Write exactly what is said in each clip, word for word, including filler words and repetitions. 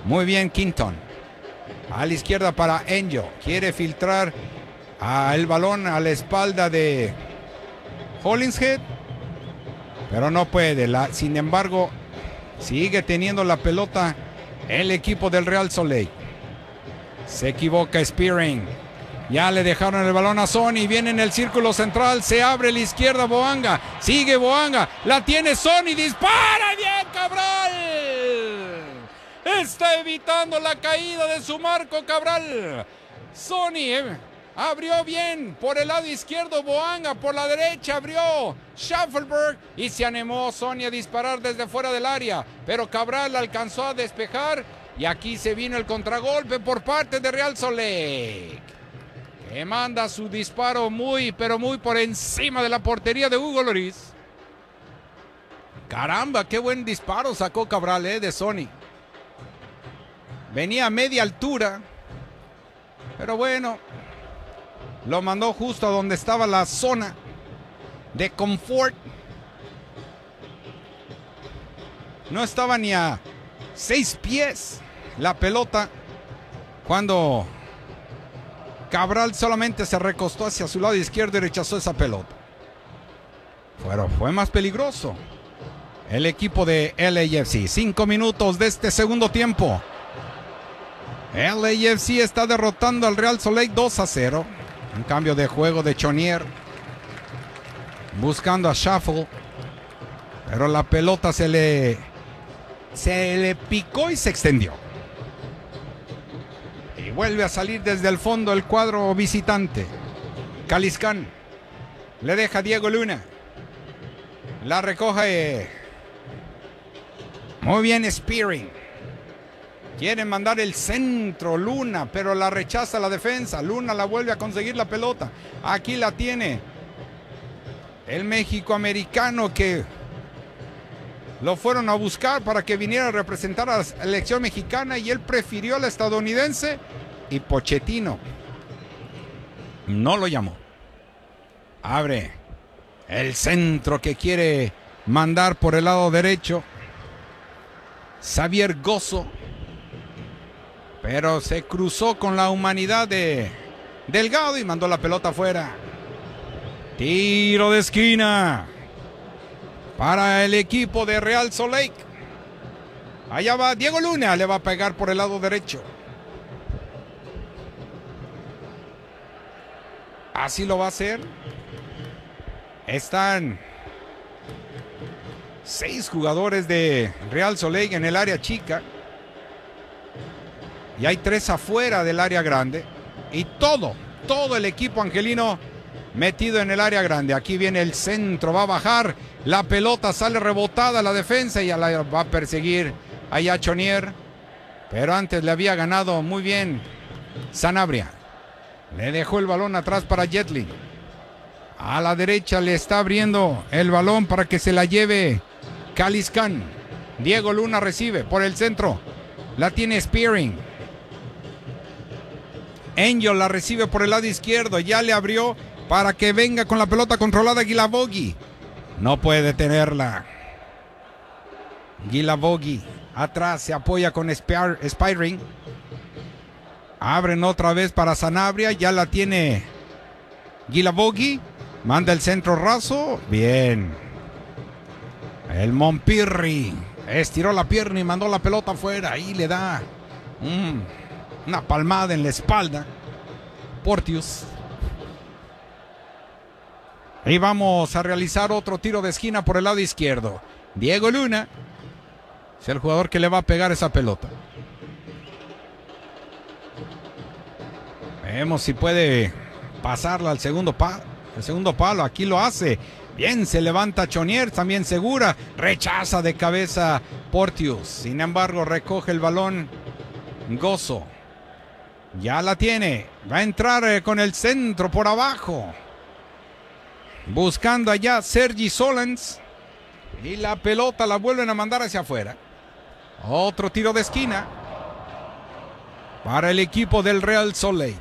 Muy bien Quinton. A la izquierda para Angel. Quiere filtrar a el balón a la espalda de Hollingshead. Pero no puede. La, sin embargo, sigue teniendo la pelota el equipo del Real Salt Lake. Se equivoca Spearing. Ya le dejaron el balón a Sonny. Viene en el círculo central. Se abre la izquierda Boanga. Sigue Boanga. La tiene Sonny. Dispara. Bien Cabral. Está evitando la caída de su marco Cabral. Sonny eh, abrió bien por el lado izquierdo Boanga. Por la derecha abrió Schaffelberg. Y se animó Sonny a disparar desde fuera del área. Pero Cabral alcanzó a despejar. Y aquí se vino el contragolpe por parte de Real Salt Lake, que manda su disparo muy, pero muy por encima de la portería de Hugo Lloris. Caramba, qué buen disparo sacó Cabral, eh, de Sonny. Venía a media altura, pero bueno, lo mandó justo a donde estaba la zona de confort. No estaba ni a seis pies la pelota cuando Cabral solamente se recostó hacia su lado izquierdo y rechazó esa pelota. Pero fue más peligroso el equipo de L A F C. Cinco minutos de este segundo tiempo. L A F C está derrotando al Real Salt Lake dos a cero. Un cambio de juego de Chonier. Buscando a Shuffle. Pero la pelota se le, se le picó y se extendió. Y vuelve a salir desde el fondo el cuadro visitante. Caliscán. Le deja a Diego Luna. La recoge. Muy bien Spearing. Quieren mandar el centro Luna, pero la rechaza la defensa. Luna la vuelve a conseguir la pelota. Aquí la tiene el mexicoamericano que lo fueron a buscar para que viniera a representar a la selección mexicana y él prefirió a la estadounidense y Pochettino no lo llamó. Abre el centro que quiere mandar por el lado derecho Xavier Gozo, pero se cruzó con la humanidad de Delgado y mandó la pelota afuera. Tiro de esquina para el equipo de Real Salt Lake. Allá va Diego Luna, le va a pegar por el lado derecho. Así lo va a hacer. Están seis jugadores de Real Salt Lake en el área chica. Y hay tres afuera del área grande. Y todo, todo el equipo angelino metido en el área grande. Aquí viene el centro, va a bajar. La pelota sale rebotada a la defensa y ya la va a perseguir allá Chonier. Pero antes le había ganado muy bien Sanabria. Le dejó el balón atrás para Jetli. A la derecha le está abriendo el balón para que se la lleve Caliscán. Diego Luna recibe por el centro. La tiene Spearing. Angel la recibe por el lado izquierdo. Ya le abrió para que venga con la pelota controlada Guilavogui. No puede detenerla. Guilavogui atrás se apoya con Spearing. Abren otra vez para Sanabria. Ya la tiene Guilavogui. Manda el centro raso. Bien. El Monpirri estiró la pierna y mandó la pelota afuera. Ahí le da mm, una palmada en la espalda Porteous. Y vamos a realizar otro tiro de esquina por el lado izquierdo. Diego Luna es el jugador que le va a pegar esa pelota. Vemos si puede pasarla al segundo palo. El segundo palo, aquí lo hace. Bien, se levanta Chonier, también segura. Rechaza de cabeza Porteous. Sin embargo, recoge el balón Gozo. Ya la tiene. Va a entrar eh, con el centro por abajo. Buscando allá Sergi Solens. Y la pelota la vuelven a mandar hacia afuera. Otro tiro de esquina para el equipo del Real Salt Lake.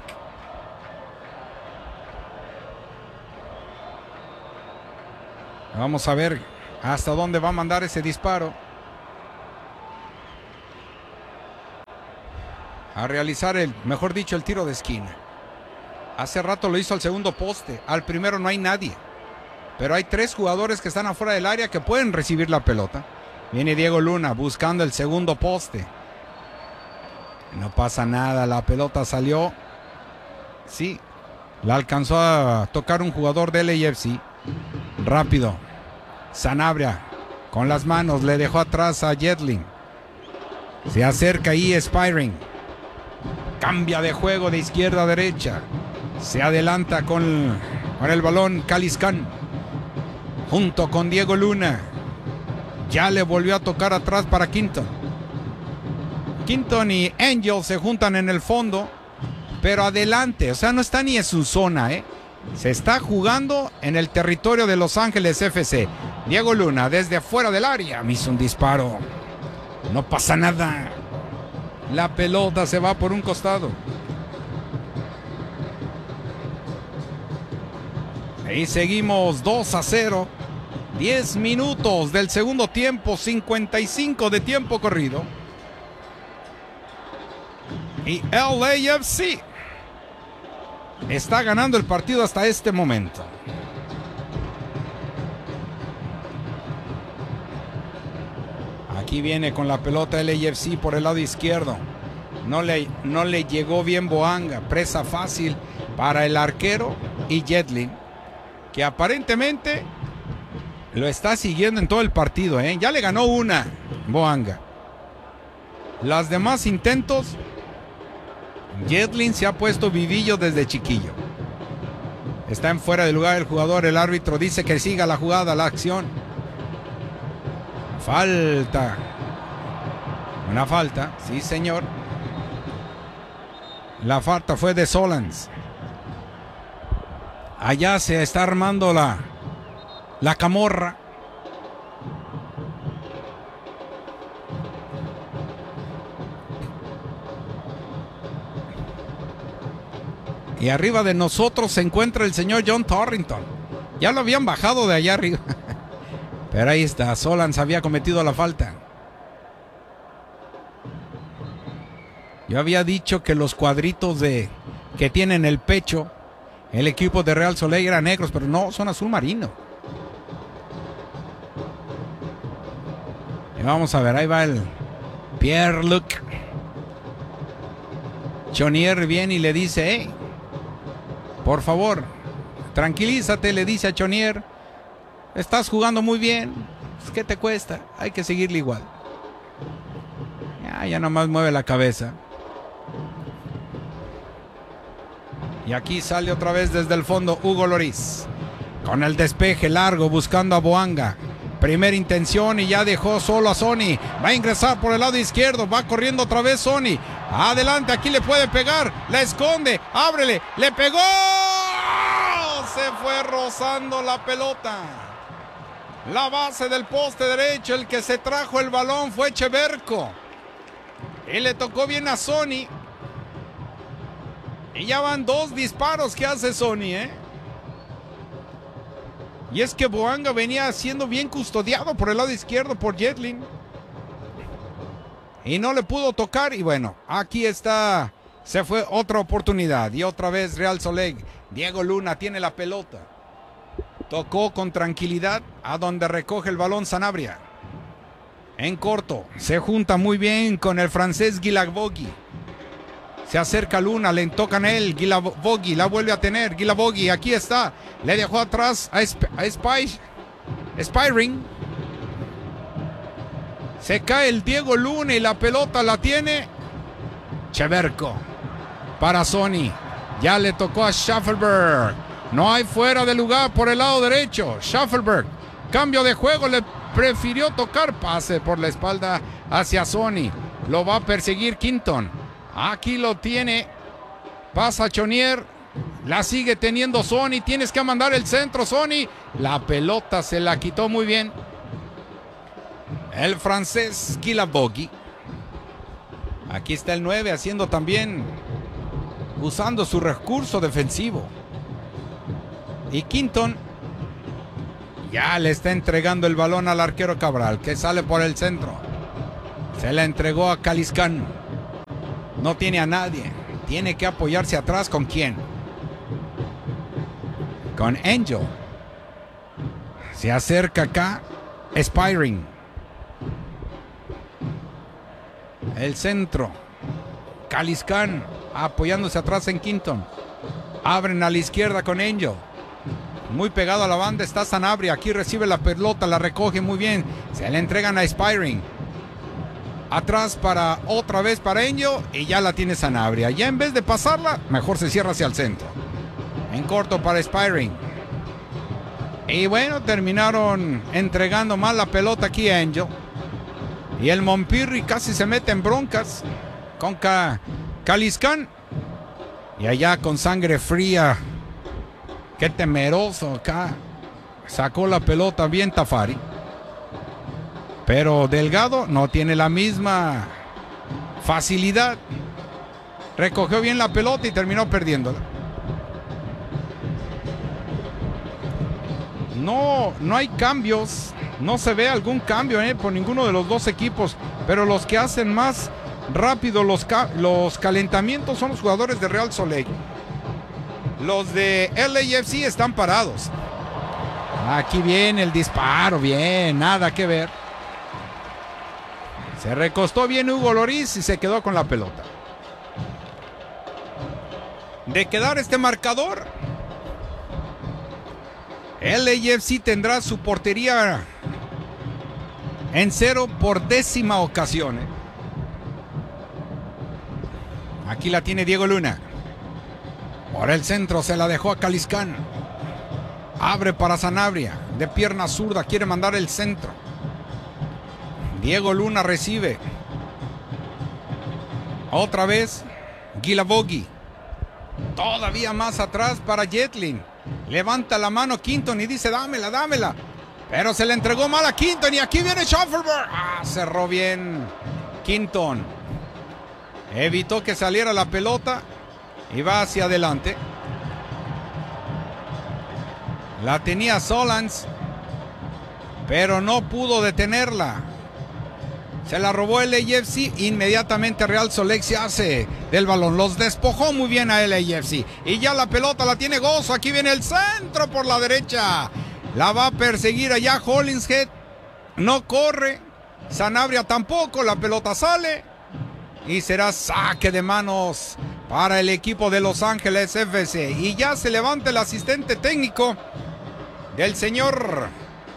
Vamos a ver hasta dónde va a mandar ese disparo. a realizar el, mejor dicho, el tiro de esquina. Hace rato lo hizo al segundo poste. Al primero no hay nadie. Pero hay tres jugadores que están afuera del área que pueden recibir la pelota. Viene Diego Luna buscando el segundo poste. No pasa nada, la pelota salió. Sí, la alcanzó a tocar un jugador del L A F C. Rápido. Sanabria con las manos le dejó atrás a Yedlin. Se acerca ahí Spiring. Cambia de juego de izquierda a derecha. Se adelanta con, con el balón Caliscan. Junto con Diego Luna. Ya le volvió a tocar atrás para Quinton. Quinton y Angel se juntan en el fondo. Pero adelante, o sea, no está ni en su zona, ¿eh? Se está jugando en el territorio de Los Ángeles F C. Diego Luna desde afuera del área me hizo un disparo. No pasa nada. La pelota se va por un costado. Y seguimos dos a cero. diez minutos del segundo tiempo, cincuenta y cinco de tiempo corrido. Y L A F C está ganando el partido hasta este momento. Aquí viene con la pelota L A F C por el lado izquierdo. No le, no le llegó bien Boanga. Presa fácil para el arquero y Yedlin, que aparentemente lo está siguiendo en todo el partido, ¿eh? Ya le ganó una Boanga. Las demás intentos, Yedlin se ha puesto vivillo desde chiquillo. Está en fuera de lugar el jugador. El árbitro dice que siga la jugada, la acción. Falta. Una falta, sí señor. La falta fue de Solans. Allá se está armando la, la camorra. Y arriba de nosotros se encuentra el señor John Torrington. Ya lo habían bajado de allá arriba. Pero ahí está, Solans había cometido la falta. Yo había dicho que los cuadritos de que tienen el pecho el equipo de Real Soleil eran negros, pero no, son azul marino. Y vamos a ver, ahí va el Pierre-Luc. Chonier viene y le dice, hey, por favor, tranquilízate, le dice a Chonier. Estás jugando muy bien. ¿Qué te cuesta? Hay que seguirle igual. Ya, ya nomás mueve la cabeza. Y aquí sale otra vez desde el fondo Hugo Lloris. Con el despeje largo buscando a Boanga. Primera intención y ya dejó solo a Sony. Va a ingresar por el lado izquierdo. Va corriendo otra vez Sony. Adelante, aquí le puede pegar. La esconde. Ábrele. Le pegó. Se fue rozando la pelota. La base del poste derecho. El que se trajo el balón fue Cheverco. Y le tocó bien a Sony. Y ya van dos disparos que hace Sony, ¿eh? Y es que Boanga venía siendo bien custodiado por el lado izquierdo por Yedlin. Y no le pudo tocar. Y bueno, aquí está. Se fue otra oportunidad. Y otra vez Real Soleil. Diego Luna tiene la pelota. Tocó con tranquilidad a donde recoge el balón Sanabria. En corto. Se junta muy bien con el francés Guilavogui. Se acerca Luna, le tocan a él, Guilavogui, la vuelve a tener, Guilavogui, aquí está, le dejó atrás a, Sp a Spy Spiring. Se cae el Diego Luna y la pelota la tiene Cheverco. Para Sony, ya le tocó a Schaffelberg, no hay fuera de lugar por el lado derecho, Schaffelberg, cambio de juego, le prefirió tocar, pase por la espalda hacia Sony, lo va a perseguir Quinton. Aquí lo tiene. Pasa Chonier. La sigue teniendo Sony. Tienes que mandar el centro, Sony. La pelota se la quitó muy bien el francés Guilavogui. Aquí está el nueve haciendo también, usando su recurso defensivo. Y Quinton ya le está entregando el balón al arquero Cabral, que sale por el centro. Se la entregó a Caliscan. No tiene a nadie. Tiene que apoyarse atrás. ¿Con quién? Con Angel. Se acerca acá Spiring. El centro. Caliscan apoyándose atrás en Quinton. Abren a la izquierda con Angel. Muy pegado a la banda está Sanabria. Aquí recibe la pelota, la recoge muy bien. Se la entregan a Spiring. Atrás para otra vez para Angel. Y ya la tiene Sanabria. Ya en vez de pasarla, mejor se cierra hacia el centro. En corto para Spiring. Y bueno, terminaron entregando mal la pelota aquí a Angel. Y el Montpirri casi se mete en broncas con Caliscan. Y allá con sangre fría. Qué temeroso acá. Sacó la pelota bien Tafari. Pero Delgado no tiene la misma facilidad. Recogió bien la pelota y terminó perdiéndola. No, no hay cambios. No se ve algún cambio eh, por ninguno de los dos equipos. Pero los que hacen más rápido los, ca los calentamientos son los jugadores de Real Soleil. Los de L A F C están parados. Aquí viene el disparo. Bien, nada que ver. Se recostó bien Hugo Lloris y se quedó con la pelota. De quedar este marcador, L A F C tendrá su portería en cero por décima ocasión. ¿eh? Aquí la tiene Diego Luna. Por el centro se la dejó a Caliscan. Abre para Sanabria. De pierna zurda quiere mandar el centro. Diego Luna recibe. Otra vez Guilavogui. Todavía más atrás para Jetlin. Levanta la mano Quinton y dice dámela, dámela. Pero se le entregó mal a Quinton y aquí viene Schaffelberg. Ah, cerró bien Quinton. Evitó que saliera la pelota y va hacia adelante. La tenía Solans, pero no pudo detenerla. Se la robó el L A F C. Inmediatamente Real Soleil se hace del balón. Los despojó muy bien a L A F C. Y ya la pelota la tiene Gozo. Aquí viene el centro por la derecha. La va a perseguir allá Hollingshead. No corre. Sanabria tampoco. La pelota sale. Y será saque de manos para el equipo de Los Ángeles F C. Y ya se levanta el asistente técnico del señor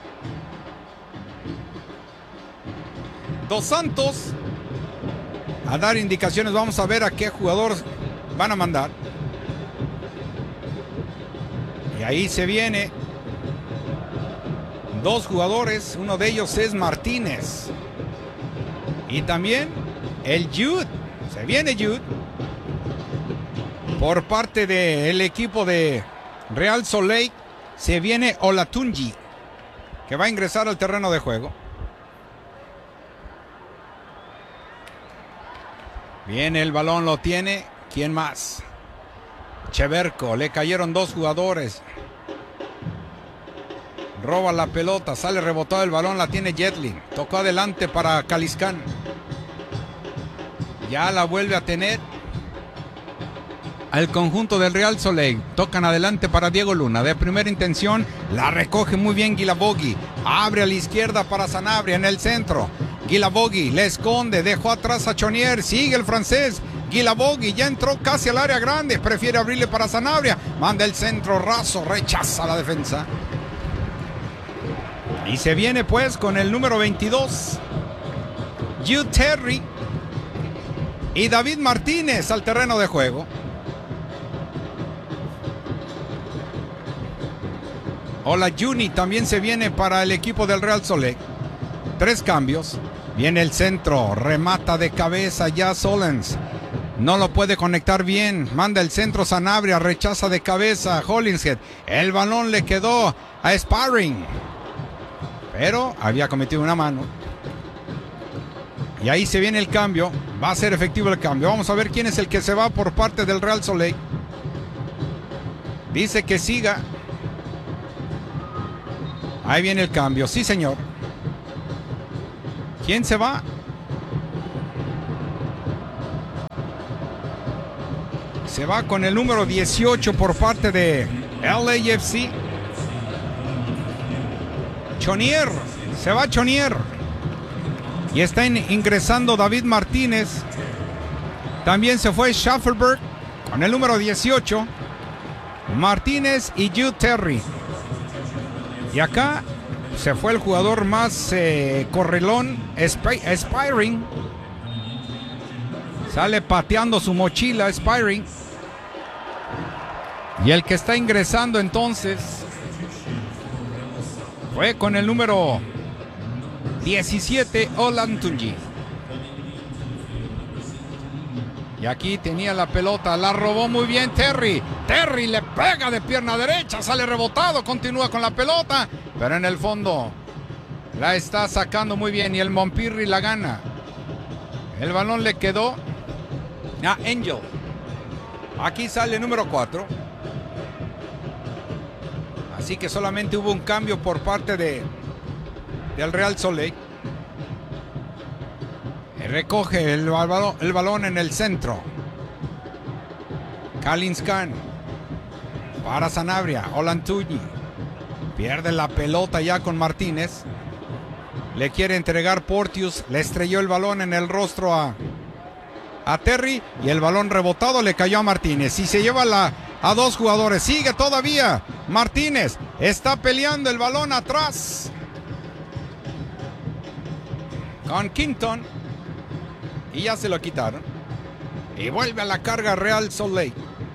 Dos Santos a dar indicaciones. Vamos a ver a qué jugador van a mandar. Y ahí se viene dos jugadores. Uno de ellos es Martínez. Y también el Jude. Se viene Jude por parte del equipo de Real Soleil. Se viene Olatunji, que va a ingresar al terreno de juego. Viene el balón, lo tiene. ¿Quién más? Cheverco. Le cayeron dos jugadores. Roba la pelota. Sale rebotado el balón. La tiene Jetlin. Tocó adelante para Caliscan. Ya la vuelve a tener al conjunto del Real Soleil. Tocan adelante para Diego Luna. De primera intención. La recoge muy bien Guilavogui. Abre a la izquierda para Sanabria en el centro. Guilavogui le esconde, dejó atrás a Chonier, sigue el francés. Guilavogui ya entró casi al área grande, prefiere abrirle para Sanabria, manda el centro raso, rechaza la defensa. Y se viene pues con el número veintidós, Jude Terry y David Martínez al terreno de juego. Hola Juni también se viene para el equipo del Real Soleil. Tres cambios. Viene el centro, remata de cabeza ya Solans. No lo puede conectar bien. Manda el centro Sanabria, rechaza de cabeza Hollingshead. El balón le quedó a Sparring. Pero había cometido una mano. Y ahí se viene el cambio. Va a ser efectivo el cambio. Vamos a ver quién es el que se va por parte del Real Soleil. Dice que siga. Ahí viene el cambio. Sí, señor. ¿Quién se va? Se va con el número dieciocho por parte de L A F C. Chonier. Se va Chonier. Y está in- ingresando David Martínez. También se fue Schaffelberg con el número dieciocho. Martínez y Jude Terry. Y acá se fue el jugador más eh, correlón, Sp- Spiring. Sale pateando su mochila, Spiring. Y el que está ingresando entonces fue con el número diecisiete, Olantunji. Y aquí tenía la pelota, la robó muy bien Terry. Terry le pega de pierna derecha, sale rebotado, continúa con la pelota, pero en el fondo la está sacando muy bien y el Montpirri la gana. El balón le quedó a Angel. Aquí sale el número cuatro. Así que solamente hubo un cambio por parte de del Real Salt Lake. Recoge el balón, el balón en el centro. Kalinskan para Sanabria. Olantunji pierde la pelota ya con Martínez. Le quiere entregar Porteous. Le estrelló el balón en el rostro a, a Terry. Y el balón rebotado le cayó a Martínez. Y se lleva la, a dos jugadores. Sigue todavía Martínez. Está peleando el balón atrás con Quinton. Y ya se lo quitaron. Y vuelve a la carga Real Salt Lake.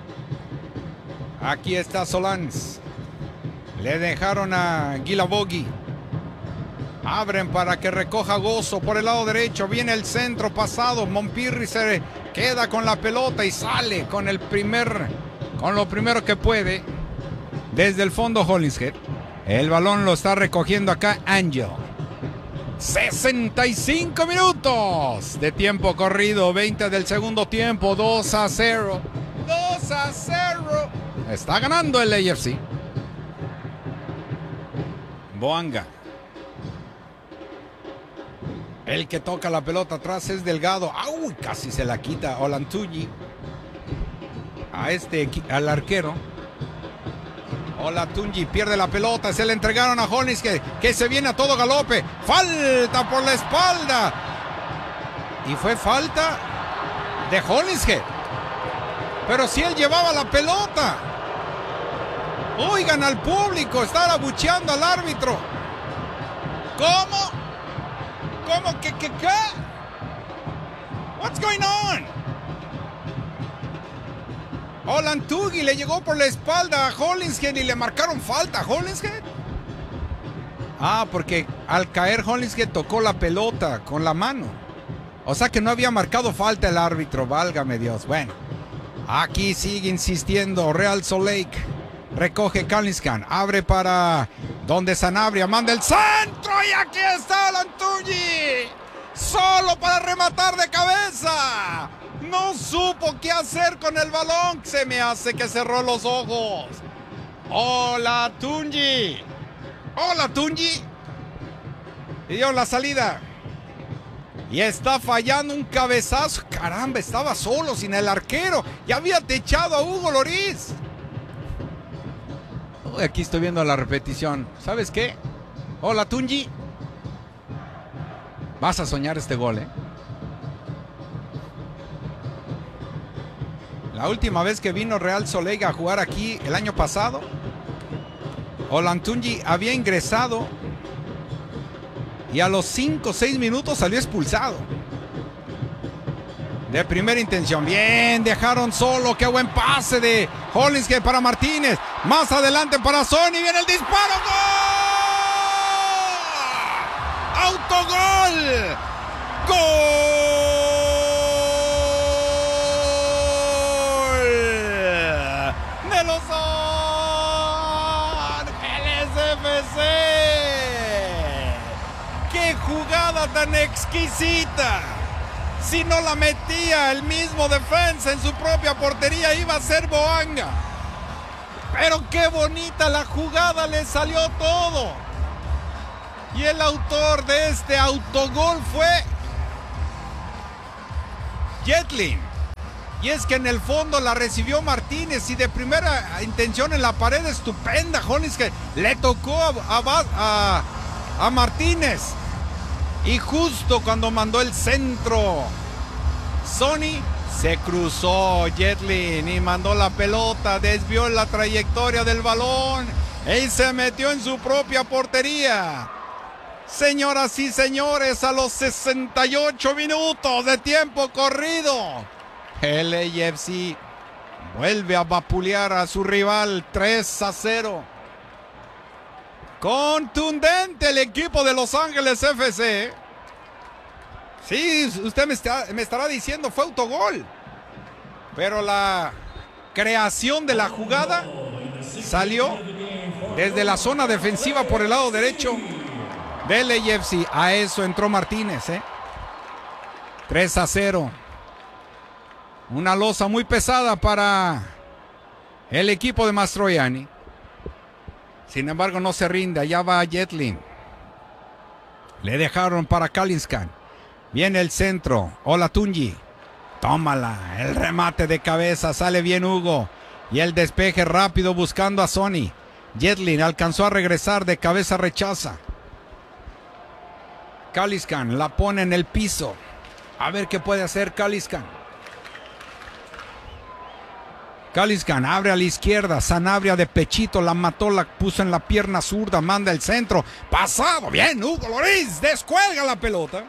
Aquí está Solans. Le dejaron a Guilavogui. Abren para que recoja Gozo por el lado derecho. Viene el centro pasado. Montpirri se queda con la pelota y sale con el primer, con lo primero que puede. Desde el fondo Hollingshead. El balón lo está recogiendo acá Angel. sesenta y cinco minutos de tiempo corrido, veinte del segundo tiempo, dos a cero. dos a cero. Está ganando el A F C. Boanga. El que toca la pelota atrás es Delgado. ¡Au! Casi se la quita Olantunji a este, al arquero. Olantunji pierde la pelota, se le entregaron a Hollins que, que se viene a todo galope. Falta por la espalda. Y fue falta de Hollingshead. Pero si él llevaba la pelota. Oigan al público, estar abucheando al árbitro. ¿Cómo? ¿Cómo que qué qué? What's going on? Olantunji le llegó por la espalda a Hollingshead y le marcaron falta a Hollingshead. Ah, porque al caer Hollingshead tocó la pelota con la mano. O sea que no había marcado falta el árbitro, válgame Dios. Bueno, aquí sigue insistiendo Real Salt Lake. Recoge Kalinskan, abre para donde Sanabria, manda el centro y aquí está Olantunji. Solo para rematar de cabeza. No supo qué hacer con el balón. Se me hace que cerró los ojos. Olantunji. Olantunji. Y dio la salida. Y está fallando un cabezazo. Caramba, estaba solo sin el arquero. Ya había techado a Hugo Lloris. Uy, aquí estoy viendo la repetición. ¿Sabes qué? Olantunji. Vas a soñar este gol, ¿eh? La última vez que vino Real Salt Lake a jugar aquí el año pasado, Olantunji había ingresado y a los cinco o seis minutos salió expulsado. De primera intención. Bien, dejaron solo. Qué buen pase de Hollingshead para Martínez. Más adelante para Sony. Viene el disparo. ¡Gol! ¡Autogol! ¡Gol! Los Ángeles F C. ¡Qué jugada tan exquisita! Si no la metía el mismo defensa en su propia portería, iba a ser Boanga. Pero qué bonita la jugada, le salió todo. Y el autor de este autogol fue Yedlin. Y es que en el fondo la recibió Martínez y de primera intención en la pared estupenda, Hollins, que le tocó a, a, a, a Martínez. Y justo cuando mandó el centro, Sonny se cruzó Yedlin y mandó la pelota, desvió la trayectoria del balón y se metió en su propia portería. Señoras y señores, a los sesenta y ocho minutos de tiempo corrido, el A F C vuelve a vapulear a su rival tres a cero. Contundente el equipo de Los Ángeles F C. Sí, usted me, está, me estará diciendo fue autogol, pero la creación de la jugada salió desde la zona defensiva por el lado derecho del A F C. A eso entró Martínez, ¿eh? tres a cero. Una losa muy pesada para el equipo de Mastroianni. Sin embargo, no se rinde. Allá va Yedlin. Le dejaron para Kallinskan. Viene el centro. Olatunji. Tómala. El remate de cabeza. Sale bien Hugo. Y el despeje rápido buscando a Sonny. Yedlin alcanzó a regresar. De cabeza rechaza. Kallinskan la pone en el piso. A ver qué puede hacer Kallinskan. Kallinskan abre a la izquierda. Sanabria de pechito la mató, la puso en la pierna zurda. Manda el centro. Pasado. Bien, Hugo Lloris. Descuelga la pelota.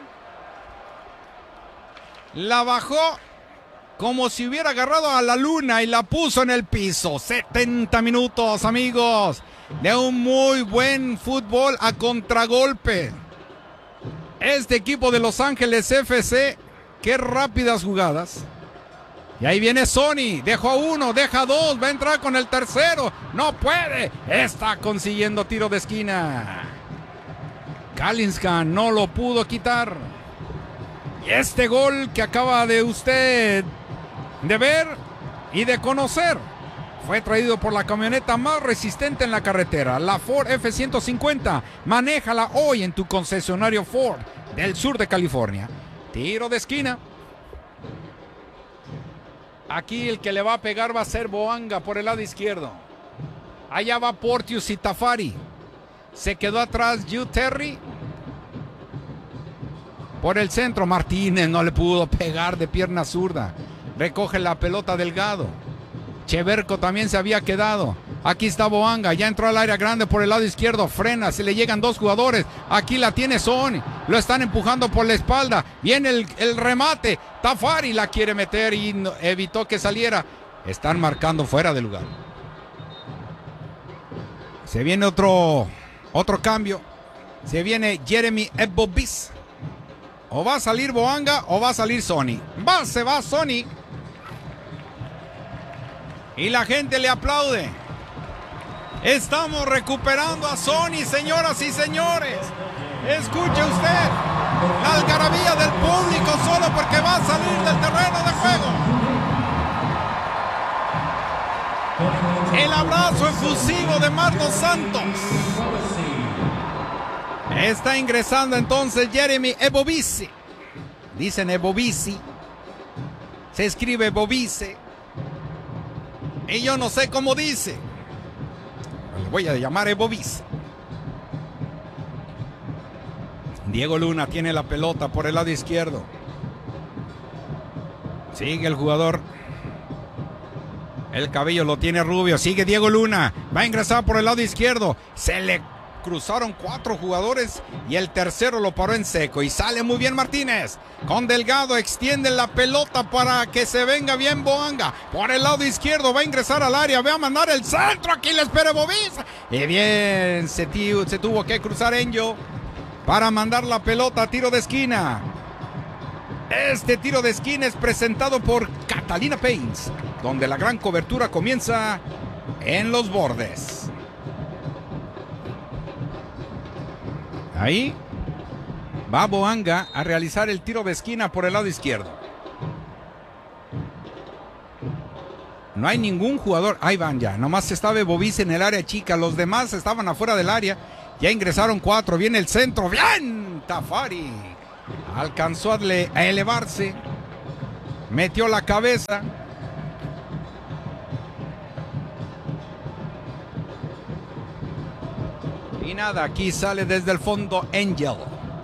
La bajó como si hubiera agarrado a la luna y la puso en el piso. setenta minutos, amigos, de un muy buen fútbol a contragolpe. Este equipo de Los Ángeles F C, qué rápidas jugadas. Y ahí viene Sonny, dejó a uno, deja a dos, va a entrar con el tercero, no puede, está consiguiendo tiro de esquina. Kallinskan no lo pudo quitar. Y este gol que acaba de usted de ver y de conocer fue traído por la camioneta más resistente en la carretera, la Ford F ciento cincuenta. Manéjala hoy en tu concesionario Ford del sur de California. Tiro de esquina. Aquí el que le va a pegar va a ser Boanga por el lado izquierdo. Allá va Porteous y Tafari. Se quedó atrás Hugh Terry. Por el centro Martínez no le pudo pegar de pierna zurda. Recoge la pelota Delgado. Cheverco también se había quedado. Aquí está Boanga, ya entró al área grande por el lado izquierdo, frena, se le llegan dos jugadores. Aquí la tiene Son, lo están empujando por la espalda. Viene el, el remate, Tafari la quiere meter y no, evitó que saliera. Están marcando fuera de lugar. Se viene otro, otro cambio. Se viene Jeremy Ebobis. O va a salir Boanga o va a salir Sonny. Va, se va Sonny. Y la gente le aplaude. Estamos recuperando a Sonny, señoras y señores. Escuche usted la algarabía del público solo porque va a salir del terreno de juego. El abrazo efusivo de Marlos Santos. Está ingresando entonces Jeremy Ebobisi. Dicen Ebobisi. Se escribe Ebobise. Y yo no sé cómo dice. Le voy a llamar Ebobis. Diego Luna tiene la pelota por el lado izquierdo. Sigue el jugador. El cabello lo tiene rubio. Sigue Diego Luna. Va a ingresar por el lado izquierdo. Se le cruzaron cuatro jugadores y el tercero lo paró en seco. Y sale muy bien Martínez. Con Delgado extiende la pelota para que se venga bien Boanga. Por el lado izquierdo va a ingresar al área. Va a mandar el centro. Aquí le espera Bobis. Y bien, se, se tuvo que cruzar Enjo para mandar la pelota a tiro de esquina. Este tiro de esquina es presentado por Catalina Paints, donde la gran cobertura comienza en los bordes. Ahí va Boanga a realizar el tiro de esquina por el lado izquierdo. No hay ningún jugador. Ahí van ya. Nomás estaba Bobis en el área chica. Los demás estaban afuera del área. Ya ingresaron cuatro. Viene el centro. ¡Bien! Tafari alcanzó a elevarse. Metió la cabeza. Y nada, aquí sale desde el fondo Angel.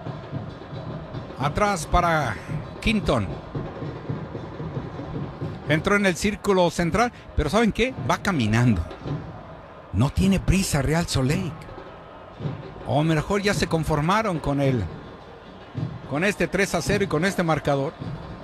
Atrás para Quinton. Entró en el círculo central, pero ¿saben qué? Va caminando. No tiene prisa Real Salt Lake. O mejor ya se conformaron con él. Con este tres a cero y con este marcador.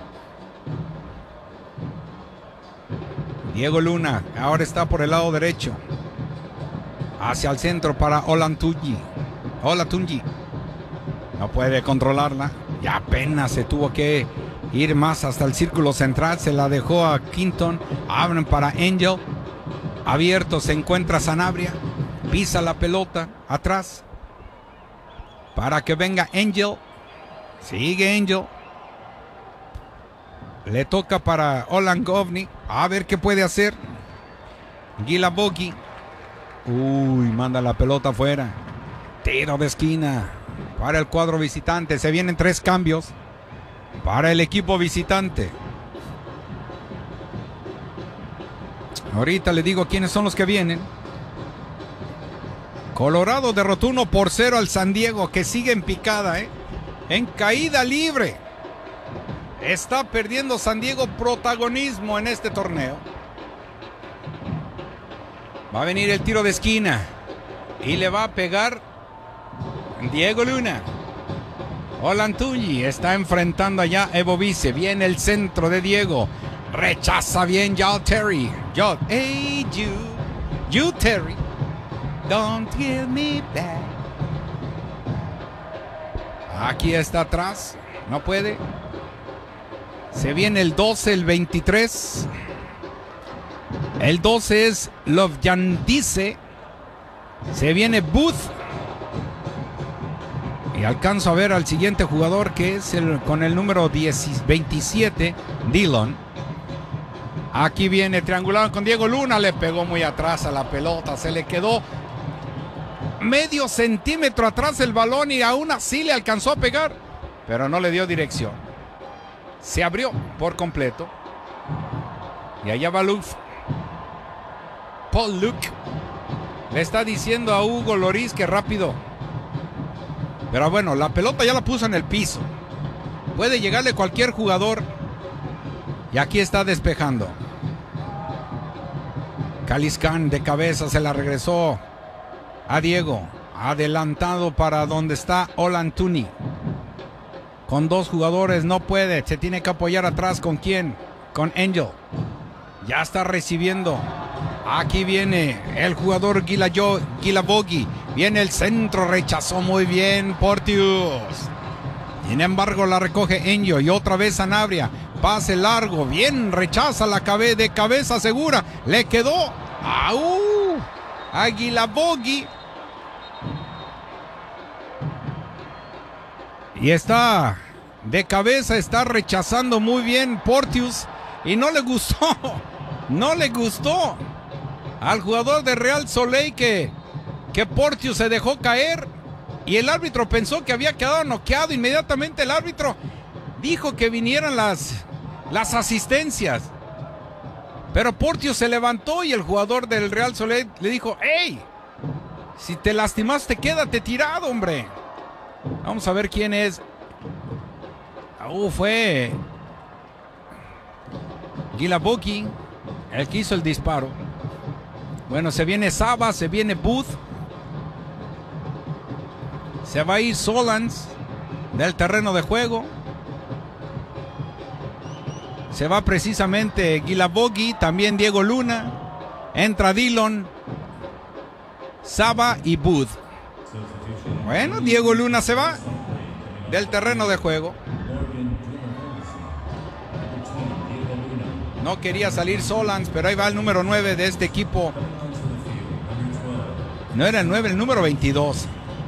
Diego Luna ahora está por el lado derecho. Hacia el centro para Olatunji. Olatunji. No puede controlarla. Ya apenas se tuvo que ir más hasta el círculo central. Se la dejó a Quinton. Abren para Angel. Abierto se encuentra Sanabria. Pisa la pelota atrás. Para que venga Angel. Sigue Angel. Le toca para Olangovni. A ver qué puede hacer. Guilabogi. Uy, manda la pelota afuera. Tiro de esquina para el cuadro visitante. Se vienen tres cambios para el equipo visitante. Ahorita le digo quiénes son los que vienen. Colorado derrotó uno por cero al San Diego, que sigue en picada, ¿eh? En caída libre. Está perdiendo San Diego protagonismo en este torneo. Va a venir el tiro de esquina y le va a pegar Diego Luna. Olatunji está enfrentando allá a Evo Vice. Viene el centro de Diego. Rechaza bien Joe Terry. Joe, hey you, you Terry, don't give me back. Aquí está atrás. No puede. Se viene el doce, el veintitrés. El doce es Lovjandice. Se viene Booth. Y alcanzo a ver al siguiente jugador, que es el con el número diez, veintisiete, Dillon. Aquí viene triangulado con Diego Luna. Le pegó muy atrás a la pelota. Se le quedó medio centímetro atrás el balón y aún así le alcanzó a pegar. Pero no le dio dirección. Se abrió por completo. Y allá va Luke. Paul Luke le está diciendo a Hugo Lloris que rápido. Pero bueno, la pelota ya la puso en el piso. Puede llegarle cualquier jugador. Y aquí está despejando. Caliscan de cabeza se la regresó a Diego. Adelantado para donde está Olatunji. Con dos jugadores no puede. Se tiene que apoyar atrás. ¿Con quién? Con Angel. Ya está recibiendo. Aquí viene el jugador Guilabogi. Viene el centro. Rechazó muy bien Porteous. Sin embargo la recoge Angel. Y otra vez Sanabria. Pase largo. Bien. Rechaza la cabeza de cabeza segura. Le quedó. ¡Au! A Guilabogi. Y está de cabeza. Está rechazando muy bien Porteous. Y no le gustó. No le gustó al jugador de Real Salt Lake que, que Porteous se dejó caer. Y el árbitro pensó que había quedado noqueado. Inmediatamente el árbitro dijo que vinieran las, las asistencias. Pero Porteous se levantó y el jugador del Real Salt Lake le dijo: ¡Ey! Si te lastimaste, quédate tirado, hombre. Vamos a ver quién es. Uh, fue Guilabogi el que hizo el disparo. Bueno, se viene Saba, se viene Booth. Se va a ir Solans del terreno de juego. Se va precisamente Guilabogi, también Diego Luna. Entra Dillon, Saba y Booth. Bueno, Diego Luna se va del terreno de juego. No quería salir Solans, pero ahí va el número nueve de este equipo. No era el nueve, el número veintidós.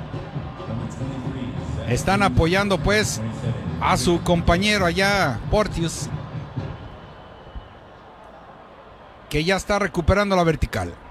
Están apoyando pues a su compañero allá, Porteous, que ya está recuperando la vertical.